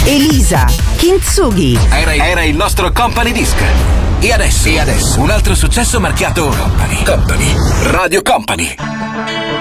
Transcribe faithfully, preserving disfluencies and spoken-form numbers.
Elisa, Kintsugi. Era, era il nostro Company Disc. E adesso, e adesso un altro successo marchiato Company. Company. Radio Company.